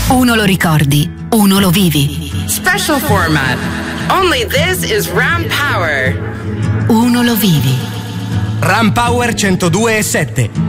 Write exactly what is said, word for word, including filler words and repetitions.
Uno lo ricordi, uno lo vivi. Special format. Only this is Ram Power. Uno lo vivi. Ram Power centodue e sette.